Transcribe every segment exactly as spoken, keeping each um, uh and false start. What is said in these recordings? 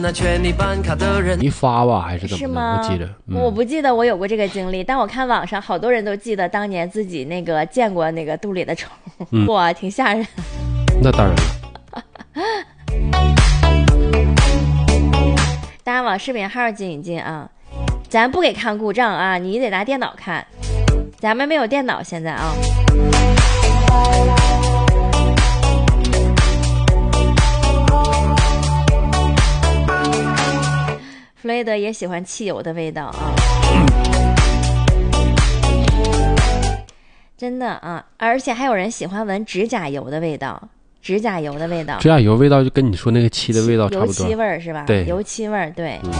那缺你办卡的人一发吧还是怎么的？ 是吗？ 我记得、嗯， 我不记得我有过这个经历，但我看网上好多人都记得当年自己那个见过那个肚里的虫，嗯、哇，挺吓人。 那当然了。 大家往视频号进一进啊，咱不给看故障啊，你得拿电脑看，咱们没有电脑现在啊。弗雷德也喜欢汽油的味道啊，真的啊，而且还有人喜欢闻指甲油的味道。指甲油的味道， 指甲油味道就跟你说那个漆的味道差不多， 油漆味儿是吧？ 对， 油漆味儿，对。嗯、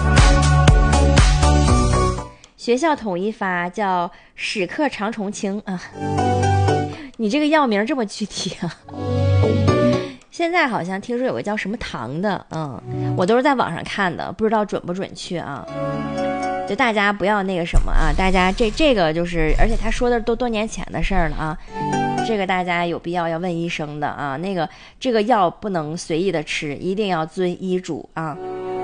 学校统一发叫史克长虫清啊，你这个药名这么具体啊？现在好像听说有个叫什么糖的，嗯，我都是在网上看的，不知道准不准确啊。就大家不要那个什么啊，大家这这个就是，而且他说的都多年前的事儿了啊。这个大家有必要要问医生的啊，那个这个药不能随意的吃，一定要遵医嘱啊。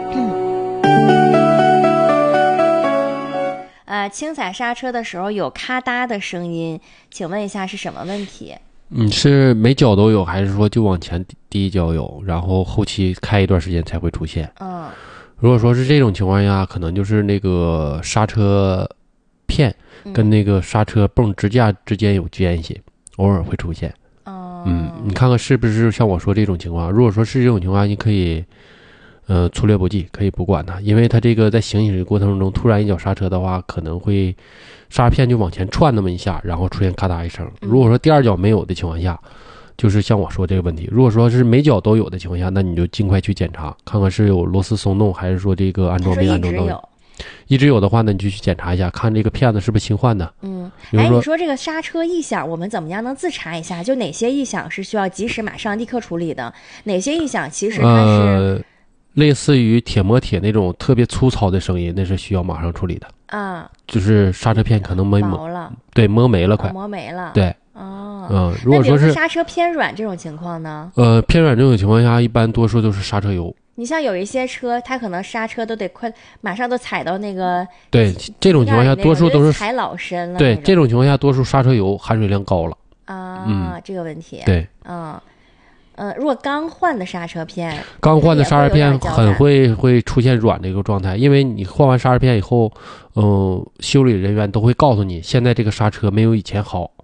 呃，轻踩刹车的时候有咔嗒的声音，请问一下是什么问题？ 嗯，是每脚都有，还是说就往前第一脚有，然后后期开一段时间才会出现？ 嗯， 如果说是这种情况下，可能就是那个刹车片跟那个刹车泵支架之间有间隙。偶尔会出现， 哦， 嗯，你看看是不是像我说这种情况？如果说是这种情况，你可以，呃，粗略不计，可以不管它，因为它这个在行驶的过程中突然一脚刹车的话，可能会刹片就往前窜那么一下，然后出现咔嗒一声。如果说第二脚没有的情况下，就是像我说这个问题。如果说是每脚都有的情况下，那你就尽快去检查，看看是有螺丝松动，还是说这个安装没安装到。一直有的话呢，你就去检查一下，看这个片子是不是新换的。 嗯，哎，你说这个刹车异响，我们怎么样能自查一下？就哪些异响是需要及时马上立刻处理的？哪些异响其实它是、 呃、类似于铁磨铁那种特别粗糙的声音，那是需要马上处理的啊。 就是刹车片可能磨薄了， 对，磨没了快， 哦、磨没了。 对， 哦， 嗯，如果说是刹车偏软这种情况呢？ 呃，偏软这种情况下，一般多数都是刹车油。 你像有一些车，它可能刹车都得快，马上都踩到那个。 对，这种情况下多数都是踩老深了。 对，这种情况下多数刹车油含水量高了。 啊， 嗯、 这个问题。 对， 嗯，呃，如果刚换的刹车片， 刚换的刹车片很会会出现软的一个状态，因为你换完刹车片以后，嗯、呃，修理人员都会告诉你，现在这个刹车没有以前好。